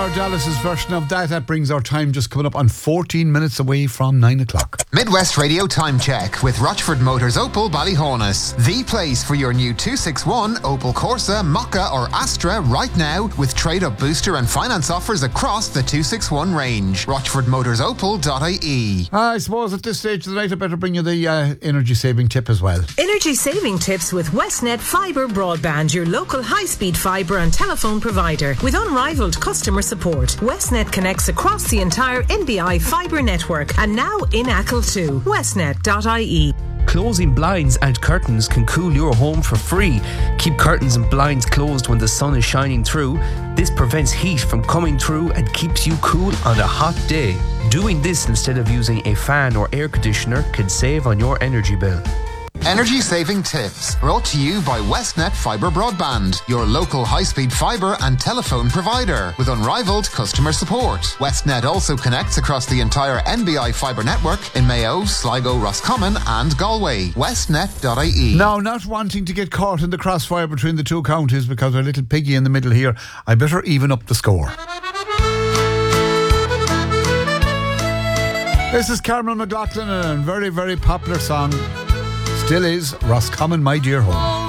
Our Dallas's version of that brings our time just coming up on 14 minutes away from 9 o'clock. Midwest Radio Time Check with Rochford Motors Opel Ballyhonus. The place for your new 261 Opel Corsa, Mokka or Astra right now with trade-up booster and finance offers across the 261 range. RochfordMotorsOpel.ie. I suppose at this stage of the night I better bring you the energy saving tip as well. Energy saving tips with Westnet Fibre Broadband, your local high-speed fibre and telephone provider. With unrivaled customer support, Westnet connects across the entire NBI fibre network and now in Achill too. Westnet.ie. Closing blinds and curtains can cool your home for free. Keep curtains and blinds closed when the sun is shining through. This prevents heat from coming through and keeps you cool on a hot day. Doing this instead of using a fan or air conditioner can save on your energy bill. Energy saving tips brought to you by Westnet Fibre Broadband, your local high-speed fibre and telephone provider with unrivaled customer support. Westnet also connects across the entire NBI fibre network in Mayo, Sligo, Roscommon and Galway. Westnet.ie. Now, not wanting to get caught in the crossfire between the two counties because our little piggy in the middle here, I better even up the score. This is Carmen McLaughlin and a very, very popular song. Still is Roscommon, My Dear Home.